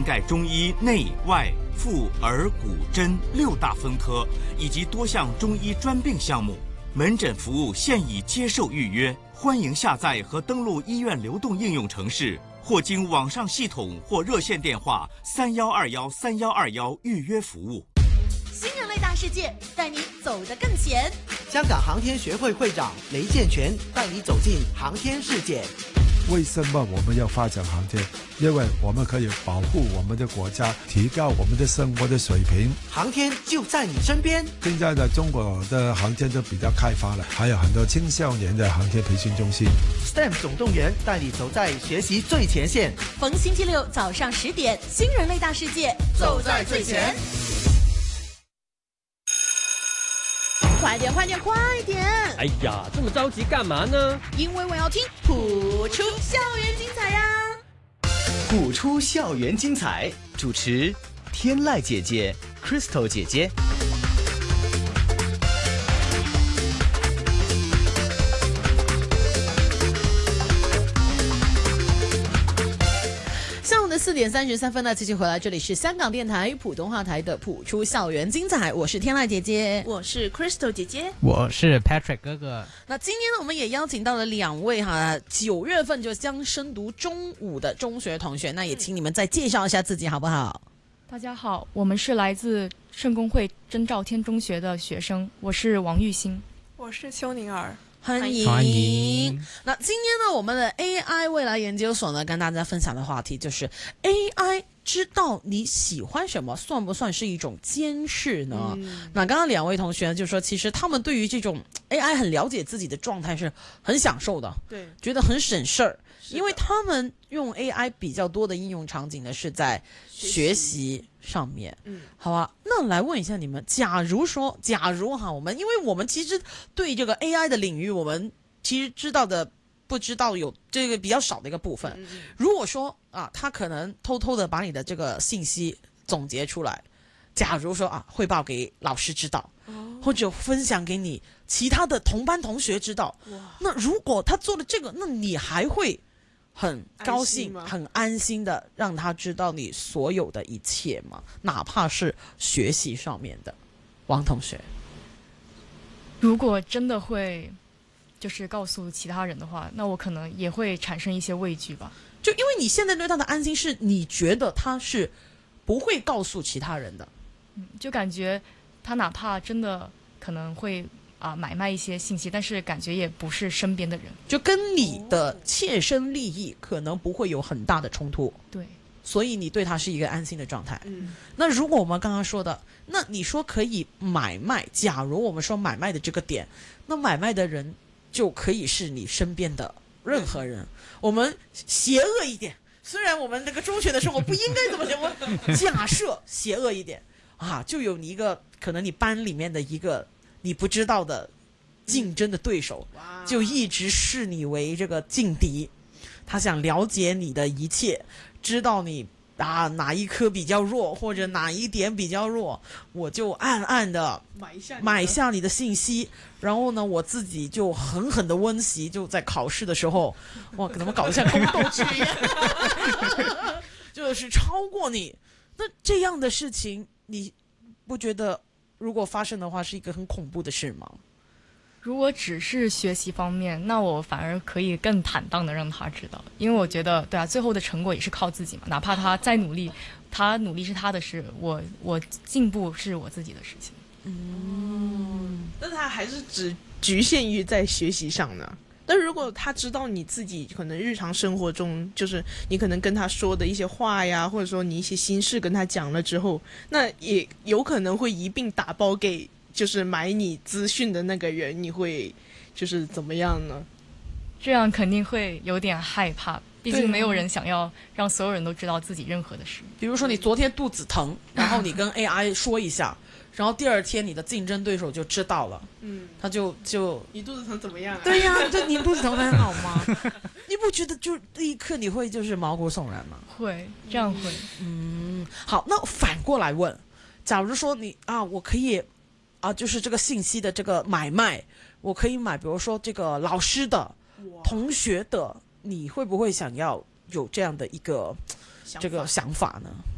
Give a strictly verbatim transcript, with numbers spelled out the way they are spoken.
盖中医内外妇儿骨针六大分科以及多项中医专病项目。门诊服务现已接受预约，欢迎下载和登录医院流动应用程式，或经网上系统或热线电话三幺二幺三幺二幺预约服务。 新人类大世界，带你走得更前。 香港航天学会会长雷建全带你走进航天世界。 为什么我们要发展航天？因为我们可以保护我们的国家，提高我们的生活的水平。 航天就在你身边。 现在的中国的航天都比较开发了，还有很多青少年的航天培训中心。 S T E M 总动员带你走在学习最前线。 逢星期六早上十点，新人类大世界，走在最前。快点快点快点！ 哎呀，这么着急干嘛呢？ 因为我要听谱出校园精彩呀！ 谱出校园精彩，主持天籁姐姐、Crystal 姐姐。 四点三十三分呢，继续回来，这里是香港电台普通话台的谱出校园精彩，我是天籁姐姐， 我是 Crystal 姐姐， 我是 Patrick 哥哥。 那今天呢，我们也邀请到了两位哈，九月份就将升读中五的中学同学，那也请你们再介绍一下自己好不好？ 大家好，我们是来自圣公会真兆天中学的学生，我是王玉欣， 我是邱宁儿。 欢迎， 欢迎。 那今天呢，我们的 A I 未来研究所呢，跟大家分享的话题就是 A I 知道你喜欢什么，算不算是一种监视呢？嗯、那刚刚两位同学就说，其实他们对于这种 A I 很了解自己的状态是很享受的， 对， 觉得很省事儿，因为他们用 A I 比较多的应用场景呢是在学习上面。嗯，好啊，那来问一下你们，假如说，假如哈，我们因为我们其实对这个 A I 的领域，我们其实知道的不知道有这个比较少的一个部分。嗯、如果说啊，他可能偷偷的把你的这个信息总结出来，假如说啊，汇报给老师知道，哦、或者分享给你其他的同班同学知道，那如果他做了这个，那你还会很高兴很安心的让他知道你所有的一切吗？哪怕是学习上面的。王同学， 如果真的会就是告诉其他人的话，那我可能也会产生一些畏惧吧。 就因为你现在对他的安心是你觉得他是不会告诉其他人的。 嗯，就感觉他哪怕真的可能会啊、呃、买卖一些信息，但是感觉也不是身边的人， 就跟你的切身利益可能不会有很大的冲突。 对， 所以你对他是一个安心的状态。嗯，那如果我们刚刚说的，那你说可以买卖，假如我们说买卖的这个点，那买卖的人就可以是你身边的任何人。我们邪恶一点，虽然我们这个中学的生活不应该这么想，我假设邪恶一点啊，就有你一个可能你班里面的一个你不知道的竞争的对手，就一直视你为这个劲敌，他想了解你的一切，知道你啊哪一科比较弱，或者哪一点比较弱，我就暗暗的买下买下你的信息，然后呢，我自己就狠狠的温习，就在考试的时候，哇，可能搞得像宫斗剧一样，就是超过你。那这样的事情，你不觉得如果发生的话是一个很恐怖的事吗？ 如果只是学习方面，那我反而可以更坦荡的让他知道，因为我觉得，对啊，最后的成果也是靠自己嘛，哪怕他再努力，他努力是他的事，我我进步是我自己的事情。 嗯，但他还是只局限于在学习上呢。但如果他知道你自己可能日常生活中，就是你可能跟他说的一些话呀，或者说你一些心事跟他讲了之后，那也有可能会一并打包给就是买你资讯的那个人，你会就是怎么样呢？ 这样肯定会有点害怕，毕竟没有人想要让所有人都知道自己任何的事。 比如说你昨天肚子疼，然后你跟 A I 说一下，然后第二天你的竞争对手就知道了，嗯，他就就你肚子疼怎么样啊？ 对呀、啊，就你肚子疼很好吗？你不觉得就立刻你会就是毛骨悚然吗？ 会，这样会。 嗯，好，那反过来问，假如说你啊，我可以啊，就是这个信息的这个买卖，我可以买，比如说这个老师的、同学的，你会不会想要有这样的一个这个想法呢？